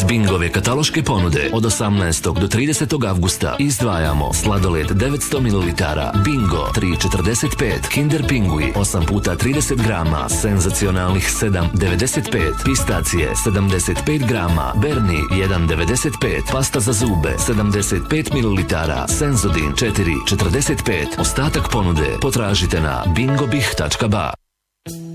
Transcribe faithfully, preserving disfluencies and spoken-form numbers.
Bingove kataloške ponude od osamnaestog do tridesetog avgusta izdvajamo sladoled devetsto mililitara, Bingo tri četrdeset pet, Kinder Pingui osam puta trideset grama, senzacionalnih sedam devedeset pet, pistacije sedamdeset pet grama, Berni jedan devedeset pet, pasta za zube sedamdeset pet mililitara, Senzodin četiri četrdeset pet. Ostatak ponude potražite na bingobih tačka ba.